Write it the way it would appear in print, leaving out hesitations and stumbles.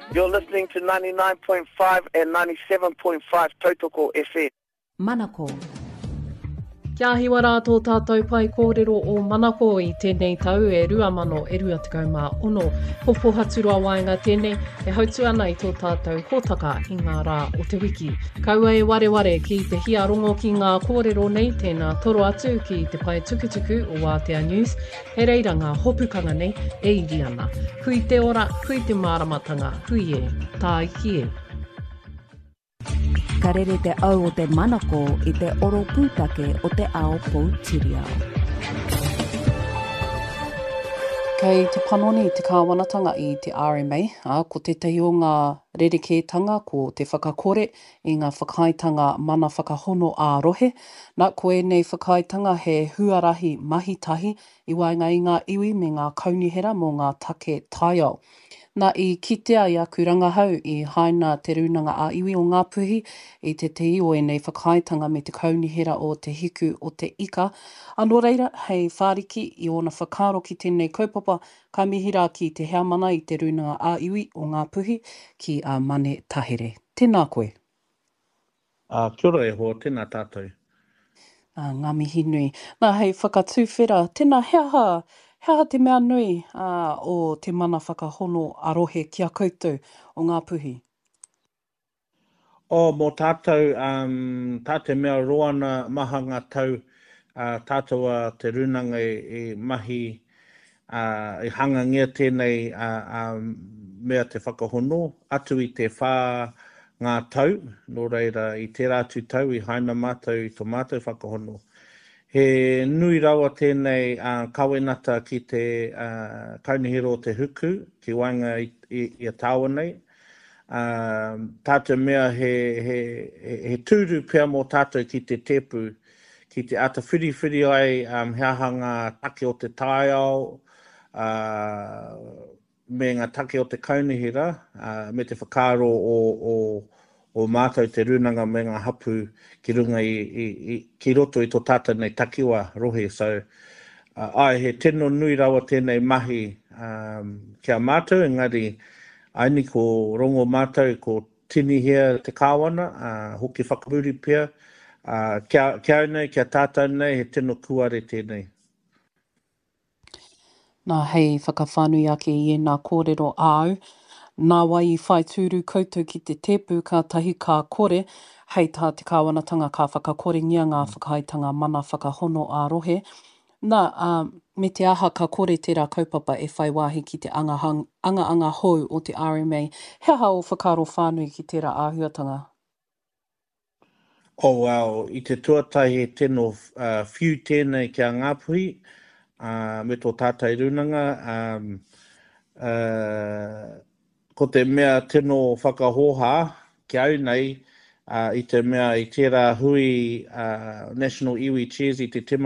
You're listening to 99.5 and 97.5 Tautoko FM. Manako. Kia hiwa rātou tātou pai kōrero o Manako i tēnei tau e 2026. Hofo haturua waenga tēnei e hautu ana i tō tātou hōtaka i ngā rā o te wiki. Kaua e wareware ki te hiarongo ki ngā kōrero nei tēnā toro atu ki te pai tukutuku o Wātea News. He reira ngā hopukanga nei e iri ana. Hui te ora, hui te māramatanga, hui e, tā iki e. Ka rere te au o te Manako i te oro pūtake o te ao Poutireo. Kei te panoni te kāwanatanga i te RMA, ko te tehi o ngā rerekētanga ko te whakakore i ngā whakaitanga mana whakahono ārohe. Nā koe nei whakaitanga he huarahi mahitahi i waenga i ngā iwi me ngā kaunihera mō ngā take taiao. Nā i kitea i aku rangahau i haina te runanga a iwi o ngā puhi i te te ioi nei whakaitanga me te kaunihera o te hiku o te ika. Anō reira, hei whāriki i ona whakaro ki tēnei kaupapa ka mihira ki te hea mana i te runanga a iwi o ngā puhi ki a Mane Tahere. Tēnā koe. Kia ora e hoa, tēnā tātou. Ngā mihi nui. Nā hei whakatūwhera, tēnā hea te mea nui o te mana whakahono arohe kia koutou o ngā puhi? Mō tātou, tā te mea roana maha ngā tau, tātou te runanga i mahi, i hangangia tēnei mea te whakahono, atu i te whā ngā tau, nō reira i te rātu tau i haina mātou i tō mātou whakahono. He nui rawa tēnei kawenata ki te kaunihero o te huku, ki wainga i a tāua nei. Tātou mea he tūru pia mō tātou ki te tepu, ki te ata whiriwhiri ai he ahanga take o te taiao, me ngā take o te kaunihera, me te whakaro o mātou te runanga me ngā hapu ki runga ki roto i tō tātou nei takiwa rohe. So, ai he tino nui rawa tēnei mahi kia mātou, engari aini ko rongo mātou ko tini hea te kāwana, hoki whakapuri pia, kia nei, kia tātou nei, he tino kuare tēnei. Nā hei whakawhanui ake i e nā kōrero āu, nā wai i whai tūru koutou ki te tepu ka tahi ka kore, hei tā te kāwanatanga ka whakakore ngia ngā whakaitanga mana whakahono ārohe. Nā, me te aha ka kore tērā kaupapa e whai wāhi ki te anga hou o te RMA. Hea hao whakaro whānui ki tērā āhuatanga? Wow, i te tuatahi he tino whiu tēnei kia ngāpuhi, me tō tātai runanga, ko te mea tino whakahoha ki au nei i te mea i tērā hui National Iwi Chairs i te tima